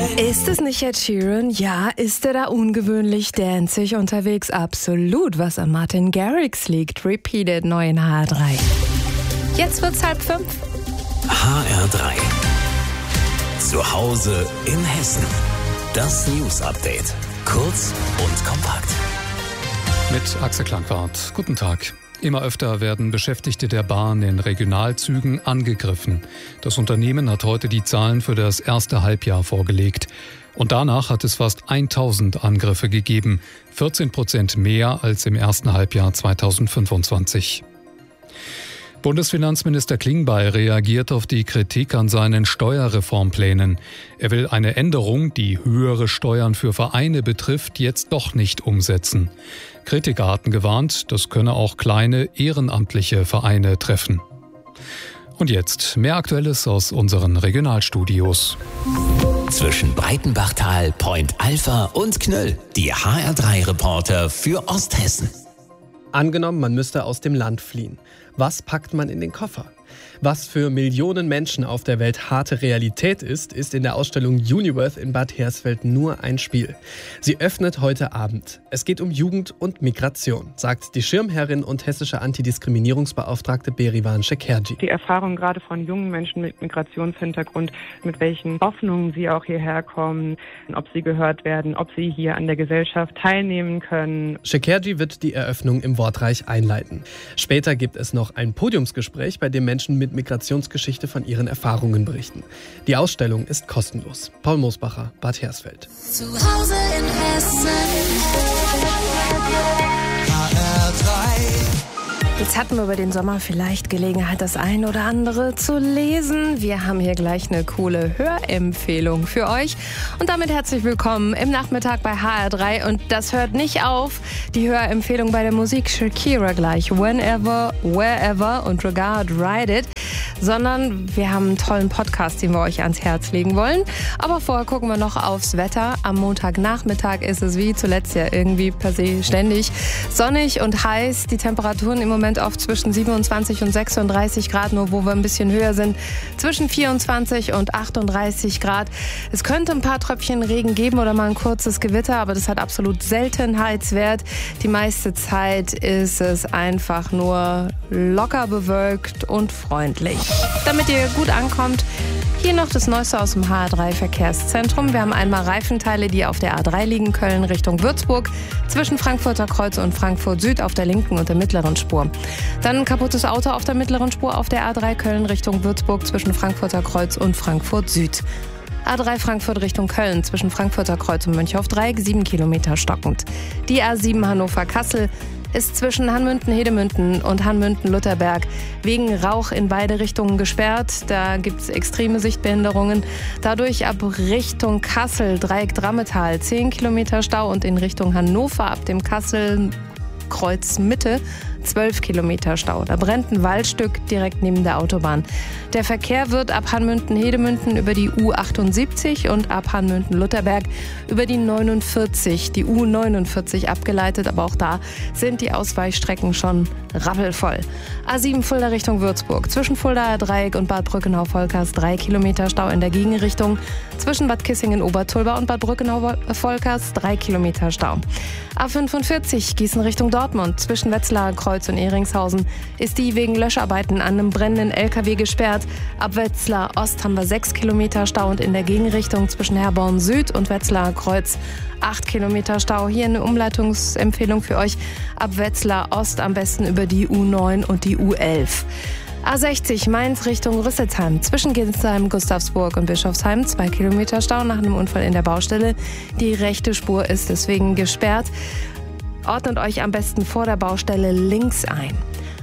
Ist es nicht Ed Sheeran? Ja, ist er da ungewöhnlich danzig unterwegs? Absolut, was an Martin Garrix liegt. Repeated neu in HR3. Jetzt wird's 4:30. HR3. Zu Hause in Hessen. Das News-Update. Kurz und kompakt. Mit Axel Klangwart. Guten Tag. Immer öfter werden Beschäftigte der Bahn in Regionalzügen angegriffen. Das Unternehmen hat heute die Zahlen für das erste Halbjahr vorgelegt. Und danach hat es fast 1000 Angriffe gegeben, 14% mehr als im ersten Halbjahr 2025. Bundesfinanzminister Klingbeil reagiert auf die Kritik an seinen Steuerreformplänen. Er will eine Änderung, die höhere Steuern für Vereine betrifft, jetzt doch nicht umsetzen. Kritiker hatten gewarnt, das könne auch kleine ehrenamtliche Vereine treffen. Und jetzt mehr Aktuelles aus unseren Regionalstudios. Zwischen Breitenbachtal, Point Alpha und Knöll. Die HR3-Reporter für Osthessen. Angenommen, man müsste aus dem Land fliehen. Was packt man in den Koffer? Was für Millionen Menschen auf der Welt harte Realität ist in der Ausstellung Universe in Bad Hersfeld nur ein Spiel. Sie öffnet heute Abend. Es geht um Jugend und Migration, sagt die Schirmherrin und hessische Antidiskriminierungsbeauftragte Berivan Shekerji. Die Erfahrung gerade von jungen Menschen mit Migrationshintergrund, mit welchen Hoffnungen sie auch hierher kommen, ob sie gehört werden, ob sie hier an der Gesellschaft teilnehmen können. Shekerji wird die Eröffnung im Wortreich einleiten. Später gibt es noch ein Podiumsgespräch, bei dem Menschen mit Migrationsgeschichte von ihren Erfahrungen berichten. Die Ausstellung ist kostenlos. Paul Mosbacher, Bad Hersfeld. Zu Hause in Hessen. Jetzt hatten wir über den Sommer vielleicht Gelegenheit, das ein oder andere zu lesen. Wir haben hier gleich eine coole Hörempfehlung für euch. Und damit herzlich willkommen im Nachmittag bei HR3. Und das hört nicht auf, die Hörempfehlung bei der Musik Shakira gleich. Whenever, Wherever und Regard Ride It. Sondern wir haben einen tollen Podcast, den wir euch ans Herz legen wollen. Aber vorher gucken wir noch aufs Wetter. Am Montagnachmittag ist es wie zuletzt ja irgendwie per se ständig sonnig und heiß. Die Temperaturen im Moment oft zwischen 27 und 36 Grad, nur wo wir ein bisschen höher sind, zwischen 24 und 38 Grad. Es könnte ein paar Tröpfchen Regen geben oder mal ein kurzes Gewitter, aber das hat absolut Seltenheitswert. Die meiste Zeit ist es einfach nur locker bewölkt und freundlich. Damit ihr gut ankommt, hier noch das Neueste aus dem HR3 Verkehrszentrum. Wir haben einmal Reifenteile, die auf der A3 liegen, Köln Richtung Würzburg, zwischen Frankfurter Kreuz und Frankfurt Süd auf der linken und der mittleren Spur. Dann ein kaputtes Auto auf der mittleren Spur auf der A3 Köln Richtung Würzburg, zwischen Frankfurter Kreuz und Frankfurt Süd. A3 Frankfurt Richtung Köln, zwischen Frankfurter Kreuz und Mönchhof-Dreieck, 7 Kilometer stockend. Die A7 Hannover-Kassel ist zwischen Hanmünden-Hedemünden und Hanmünden-Lutherberg wegen Rauch in beide Richtungen gesperrt. Da gibt es extreme Sichtbehinderungen. Dadurch ab Richtung Kassel, Dreieck Drammetal, 10 Kilometer Stau und in Richtung Hannover ab dem Kassel-Kreuz Mitte 12 Kilometer Stau. Da brennt ein Waldstück direkt neben der Autobahn. Der Verkehr wird ab Hanmünden-Hedemünden über die U78 und ab Hanmünden-Lutherberg über die 49, die U49 abgeleitet. Aber auch da sind die Ausweichstrecken schon rappelvoll. A7 Fulda Richtung Würzburg. Zwischen Fuldaer Dreieck und Bad Brückenau-Volkers 3 Kilometer Stau in der Gegenrichtung. Zwischen Bad Kissingen-Obertulba und Bad Brückenau-Volkers 3 Kilometer Stau. A45 Gießen Richtung Dortmund. Zwischen Wetzlarer Kreuz und Ehringshausen ist die wegen Löscharbeiten an einem brennenden LKW gesperrt. Ab Wetzlar Ost haben wir 6 Kilometer Stau und in der Gegenrichtung zwischen Herborn Süd und Wetzlarer Kreuz 8 Kilometer Stau. Hier eine Umleitungsempfehlung für euch. Ab Wetzlar Ost am besten über die U9 und die U11. A60 Mainz Richtung Rüsselsheim. Zwischen Ginsheim, Gustavsburg und Bischofsheim 2 Kilometer Stau nach einem Unfall in der Baustelle. Die rechte Spur ist deswegen gesperrt. Ordnet euch am besten vor der Baustelle links ein.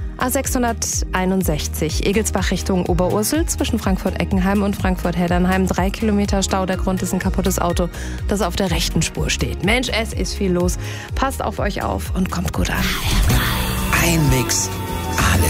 A661 Egelsbach Richtung Oberursel zwischen Frankfurt-Eckenheim und Frankfurt-Heddernheim 3 Kilometer Stau. Der Grund ist ein kaputtes Auto, das auf der rechten Spur steht. Mensch, es ist viel los. Passt auf euch auf und kommt gut an. Ein Mix, alles.